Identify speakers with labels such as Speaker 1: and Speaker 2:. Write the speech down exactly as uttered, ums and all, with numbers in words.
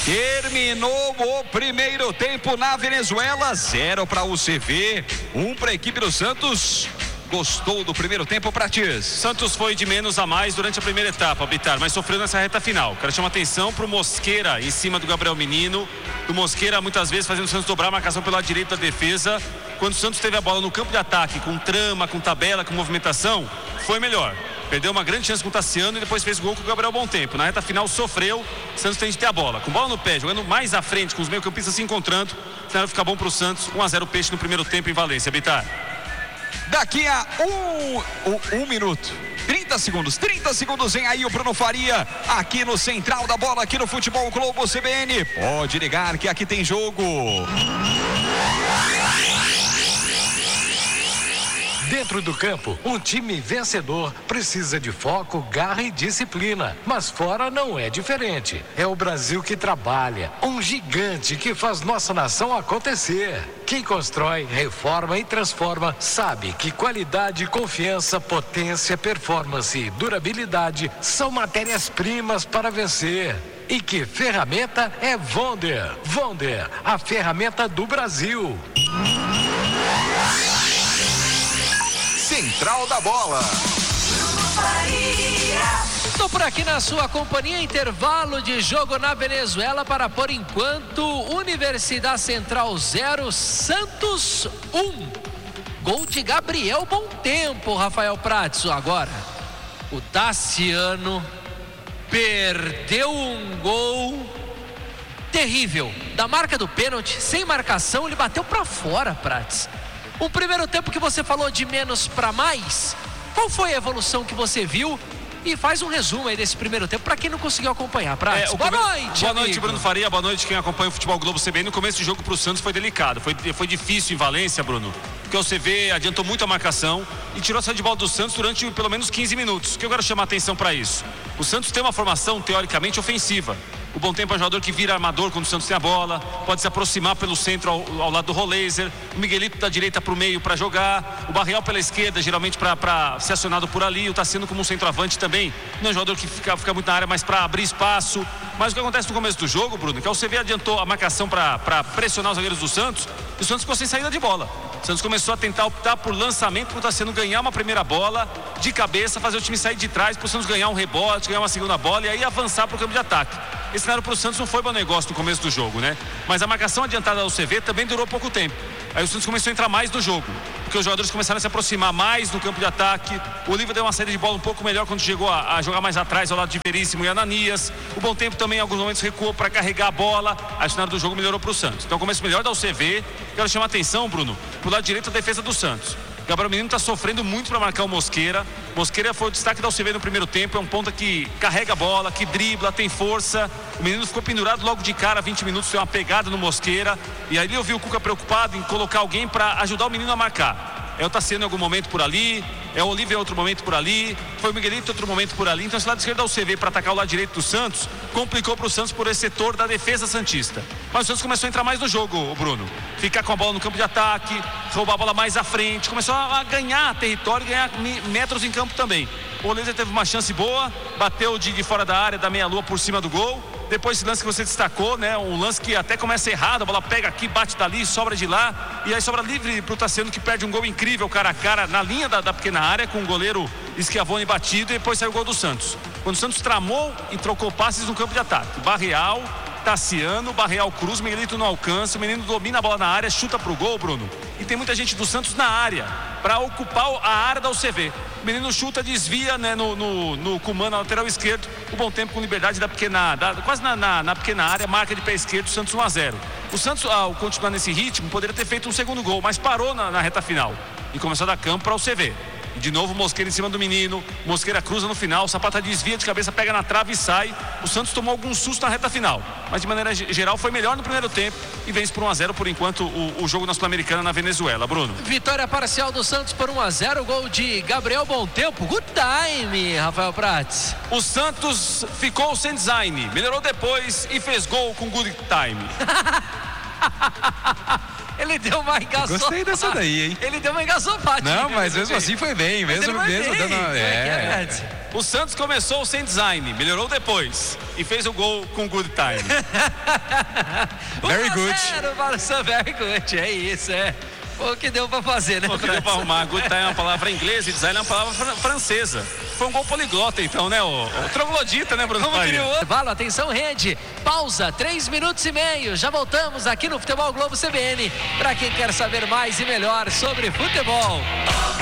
Speaker 1: Terminou o primeiro tempo na Venezuela, zero para o C V, um para a equipe do Santos. Gostou do primeiro tempo, Prates?
Speaker 2: Santos foi de menos a mais durante a primeira etapa, Bitar, mas sofreu nessa reta final. Quero chamar atenção para o Mosquera em cima do Gabriel Menino. O Mosquera muitas vezes fazendo o Santos dobrar a marcação pelo lado direito da defesa. Quando o Santos teve a bola no campo de ataque, com trama, com tabela, com movimentação, foi melhor. Perdeu uma grande chance com o Tassiano e depois fez gol com o Gabriel Bom Tempo. Na reta final sofreu, o Santos tem de ter a bola. Com bola no pé, jogando mais à frente, com os meio-campistas se encontrando, o cenário fica bom para o Santos. um a zero Peixe no primeiro tempo em Valência, Bitar.
Speaker 1: Daqui a um, um, um minuto, trinta segundos, trinta segundos, vem aí o Bruno Faria, aqui no Central da Bola, aqui no Futebol Globo C B N. Pode ligar que aqui tem jogo.
Speaker 3: Dentro do campo, um time vencedor precisa de foco, garra e disciplina. Mas fora não é diferente. É o Brasil que trabalha, um gigante que faz nossa nação acontecer. Quem constrói, reforma e transforma sabe que qualidade, confiança, potência, performance e durabilidade são matérias-primas para vencer. E que ferramenta é Wonder. Wonder, a ferramenta do Brasil.
Speaker 1: Central da Bola.
Speaker 4: Estou por aqui na sua companhia, intervalo de jogo na Venezuela para, por enquanto, Universidade Central zero, Santos um. Gol de Gabriel Bom Tempo, Rafael Prates. Agora, o Tassiano perdeu um gol terrível. Da marca do pênalti, sem marcação, ele bateu para fora, Prates. Um primeiro tempo que você falou de menos para mais. Qual foi a evolução que você viu? E faz um resumo aí desse primeiro tempo para quem não conseguiu acompanhar. Prates, é, boa come... noite,
Speaker 2: Boa
Speaker 4: amigo.
Speaker 2: noite, Bruno Faria. Boa noite quem acompanha o Futebol Globo C B N. No começo do jogo para o Santos foi delicado. Foi, foi difícil em Valência, Bruno. Porque o C V adiantou muito a marcação e tirou a saída de bola do Santos durante pelo menos quinze minutos. O que eu quero chamar a atenção para isso? O Santos tem uma formação teoricamente ofensiva. O Bom Tempo é um jogador que vira armador quando o Santos tem a bola, pode se aproximar pelo centro ao, ao lado do Roleiser, o Miguelito da direita para o meio para jogar, o Barreal pela esquerda, geralmente para ser acionado por ali, o Tassiano como um centroavante também, não é um jogador que fica, fica muito na área, mas para abrir espaço. Mas o que acontece no começo do jogo, Bruno, que é o C V adiantou a marcação para pressionar os zagueiros do Santos, e o Santos ficou sem saída de bola. O Santos começou a tentar optar por lançamento para o Tassiano ganhar uma primeira bola de cabeça, fazer o time sair de trás para o Santos ganhar um rebote, ganhar uma segunda bola e aí avançar para o campo de ataque. Esse cenário para o Santos não foi bom negócio no começo do jogo, né? Mas a marcação adiantada do C V também durou pouco tempo. Aí o Santos começou a entrar mais no jogo, porque os jogadores começaram a se aproximar mais no campo de ataque. O Oliva deu uma saída de bola um pouco melhor quando chegou a, a jogar mais atrás ao lado de Veríssimo e Ananias. O Bom Tempo também em alguns momentos recuou para carregar a bola. Aí o cenário do jogo melhorou para o Santos. Então o começo melhor do C V. Quero chamar a atenção, Bruno, pro lado direito da defesa do Santos. Gabriel Menino está sofrendo muito para marcar o Mosquera. Mosquera foi o destaque da U C V no primeiro tempo. É um ponta que carrega a bola, que dribla, tem força. O menino ficou pendurado logo de cara, vinte minutos, deu uma pegada no Mosquera. E aí eu vi o Cuca preocupado em colocar alguém para ajudar o menino a marcar. É o Tassiano em algum momento por ali, é o Olívio em outro momento por ali, foi o Miguelito em outro momento por ali. Então esse lado esquerdo da U C V para atacar o lado direito do Santos complicou para o Santos por esse setor da defesa santista. Mas o Santos começou a entrar mais no jogo, Bruno. Ficar com a bola no campo de ataque, roubar a bola mais à frente, começou a ganhar território, ganhar metros em campo também. O Oleser teve uma chance boa, bateu de, de fora da área, da meia-lua por cima do gol. Depois esse lance que você destacou, né? Um lance que até começa errado, a bola pega aqui, bate dali, sobra de lá. E aí sobra livre pro Tassiano, que perde um gol incrível, cara a cara, na linha da, da pequena área, com o goleiro Schiavone batido, e depois saiu o gol do Santos. Quando o Santos tramou e trocou passes no campo de ataque. Barreal, Tassiano, Barreal Cruz, Miguelito não alcança, o menino domina a bola na área, chuta pro gol, Bruno. E tem muita gente do Santos na área, para ocupar a área da U C V. O menino chuta, desvia, né, no, no, no Cuman, na lateral esquerdo. O Bom Tempo com liberdade da pequena, da, quase na, na, na pequena área, marca de pé esquerdo, o Santos um a zero. O Santos, ao continuar nesse ritmo, poderia ter feito um segundo gol, mas parou na, na reta final e começou a dar campo para o C V. E de novo Mosquera em cima do menino, Mosquera cruza no final, Zapata desvia de cabeça, pega na trave e sai. O Santos tomou algum susto na reta final, mas de maneira geral foi melhor no primeiro tempo e vence por um a zero por enquanto o, o jogo na Sul-Americana na Venezuela, Bruno.
Speaker 4: Vitória parcial do Santos por um a zero, gol de Gabriel Bom Tempo. Good time, Rafael Prates.
Speaker 2: O Santos ficou sem design, melhorou depois e fez gol com good time.
Speaker 4: Ele deu uma engasofada.
Speaker 5: Gostei dessa daí, hein?
Speaker 4: Ele deu uma engasofada.
Speaker 5: Não, mas mesmo assim foi bem. Mesmo, mesmo
Speaker 4: bem.
Speaker 5: dando...
Speaker 4: É, é, é.
Speaker 2: O Santos começou sem design, melhorou depois e fez o gol com good time.
Speaker 1: Very good.
Speaker 4: Barça, very good, é isso, é. O que deu pra fazer, né?
Speaker 2: O que deu pra arrumar. Good time é uma palavra inglesa e design é uma palavra fran- francesa. Foi um gol poliglota, então, né? O, o troglodita, né, Bruno?
Speaker 4: Vamos criar outro. Valo, atenção, rede. Pausa, três minutos e meio. Já voltamos aqui no Futebol Globo C B N. Pra quem quer saber mais e melhor sobre futebol.